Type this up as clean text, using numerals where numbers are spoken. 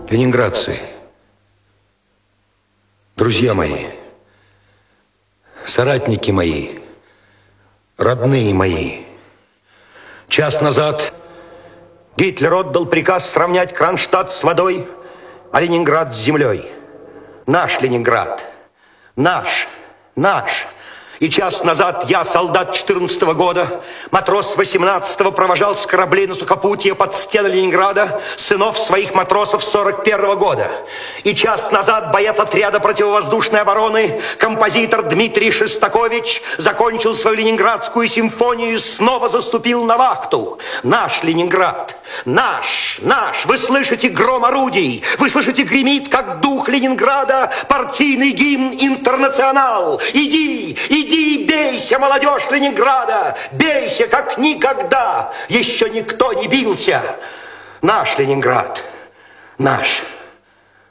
Ленинградцы, друзья мои, соратники мои, родные мои, час назад Гитлер отдал приказ сравнять Кронштадт с водой, а Ленинград с землей. Наш Ленинград, наш. И час назад я, солдат 14-го года, матрос 18-го, провожал с кораблей на сухопутье под стены Ленинграда сынов своих матросов 41-го года. И час назад боец отряда противовоздушной обороны, композитор Дмитрий Шостакович, закончил свою ленинградскую симфонию и снова заступил на вахту. Наш Ленинград, наш. Вы слышите гром орудий, вы слышите гремит, как дух Ленинграда, партийный гимн «Интернационал». Иди, бейся, молодежь Ленинграда, бейся, как никогда. Еще никто не бился. Наш Ленинград, наш.